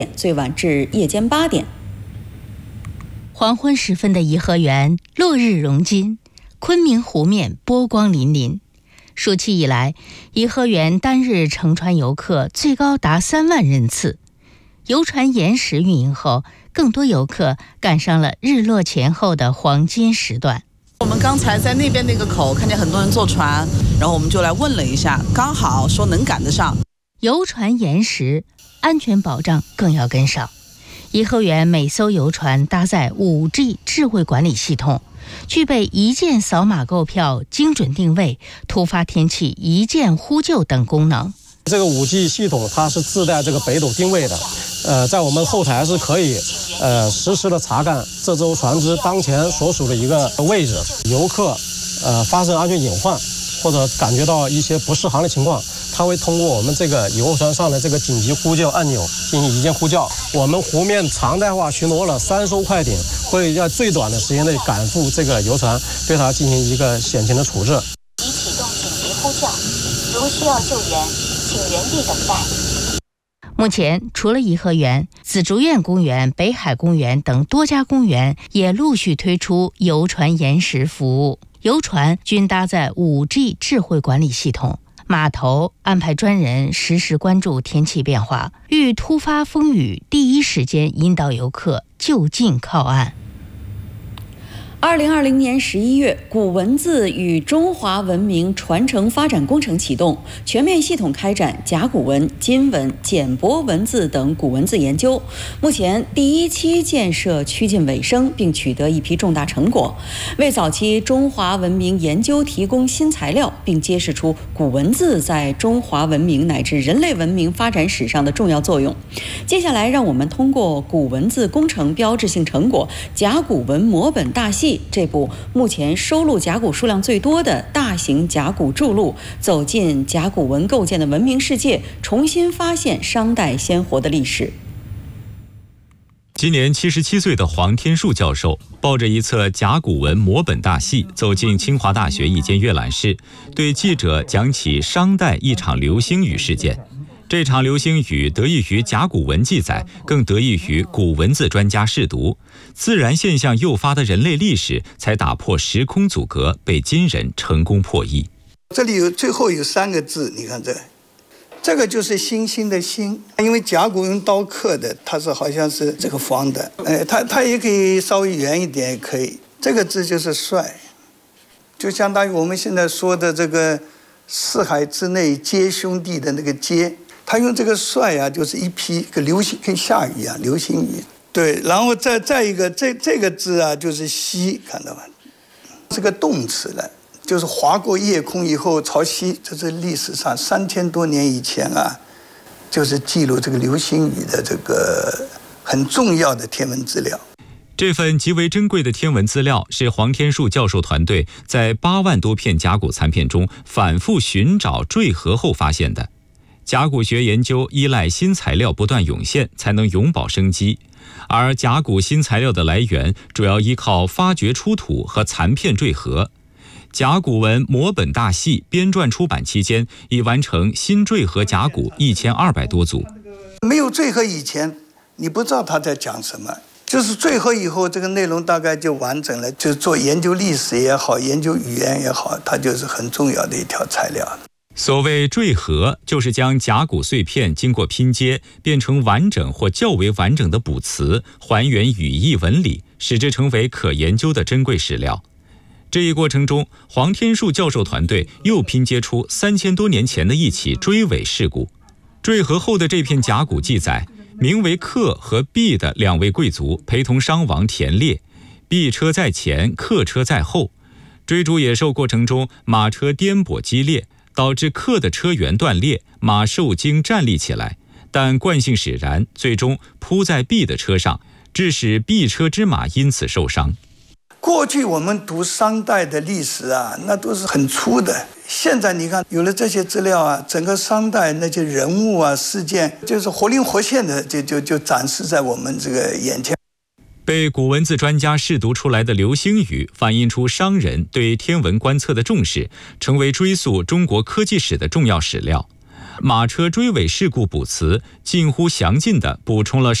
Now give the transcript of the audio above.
最晚至夜间8点。 黄昏时分的颐和园，落日融金，昆明湖面波光粼粼。暑期以来，颐和园单日乘船游客最高达3万人次。游船延时运营后，更多游客赶上了日落前后的黄金时段。 我们刚才在那边那个口看见很多人坐船，然后我们就来问了一下，刚好说能赶得上。 游船延时，安全保障更要跟上。颐和园每艘游船搭载 5G 智慧管理系统，具备一键扫码购票、精准定位、突发天气一键呼救等功能。 这个5G 系统它是自带这个北斗定位的，在我们后台是可以实时的查看这艘船只当前所属的一个位置。游客发生安全隐患或者感觉到一些不适航的情况，它会通过我们这个游船上的这个紧急呼救按钮进行一键呼叫。我们湖面常态化巡逻了3艘快艇，会在最短的时间内赶赴这个游船，对它进行一个险情的处置。 已启动紧急呼叫，如需要救援，请原地等待。 目前，除了颐和园、紫竹院公园、北海公园等多家公园也陆续推出游船延时服务，游船均搭载 5G 智慧管理系统，码头安排专人实时关注天气变化，遇突发风雨第一时间引导游客就近靠岸。 2020年11月，古文字与中华文明传承发展工程启动，全面系统开展甲骨文、金文、简帛文字等古文字研究。目前第1期建设趋近尾声，并取得一批重大成果，为早期中华文明研究提供新材料，并揭示出古文字在中华文明乃至人类文明发展史上的重要作用。接下来，让我们通过古文字工程标志性成果《甲骨文摹本大系》这部目前收录甲骨数量最多的大型甲骨著录，走进甲骨文构建的文明世界，重新发现商代鲜活的历史。 今年77岁的黄天树教授抱着一册甲骨文摹本大系走进清华大学一间阅览室，对记者讲起商代一场流星雨事件。这场流星雨得益于甲骨文记载，更得益于古文字专家试读，自然现象诱发的人类历史才打破时空阻隔，被今人成功破译。 这里最后有3个字，你看这个就是星星的星，因为甲骨用刀刻的，它是好像是这个方的，它也可以稍微圆一点也可以。这个字就是帅，就相当于我们现在说的这个四海之内皆兄弟的那个皆。他用这个帅啊，就是一个流星，跟下雨一样，流星雨。对，然后再一个这个字啊，就是西，看到吗？是个动词了，就是划过夜空以后朝西。这是历史上3000多年以前啊，就是记录这个流星雨的这个很重要的天文资料。 这份极为珍贵的天文资料是黄天树教授团队在8万多片甲骨残片中反复寻找缀合后发现的。甲骨学研究依赖新材料不断涌现，才能永葆生机。而甲骨新材料的来源主要依靠发掘出土和残片缀合。甲骨文摹本大系编撰出版期间，已完成新缀合甲骨1200多组。 没有缀合以前，你不知道他在讲什么。就是缀合以后，这个内容大概就完整了。就做研究历史也好，研究语言也好，它就是很重要的一条材料。 所谓缀合，就是将甲骨碎片经过拼接，变成完整或较为完整的卜辞，还原语义纹理，使之成为可研究的珍贵史料。这一过程中，黄天树教授团队又拼接出3000多年前的一起追尾事故。缀合后的这片甲骨记载，名为客和毕的2位贵族陪同伤亡田猎，毕车在前，客车在后。追逐野兽过程中，马车颠簸激烈，导致客的车辕断裂，马受惊站立起来，但惯性使然，最终扑在毕的车上，致使毕车之马因此受伤。 过去我们读商代的历史啊，那都是很粗的。现在你看有了这些资料啊，整个商代那些人物啊、事件，就是活灵活现的就展示在我们这个眼前。 被古文字专家试读出来的流星雨，反映出商人对天文观测的重视，成为追溯中国科技史的重要史料。 马车追尾事故补词近乎详尽地补充了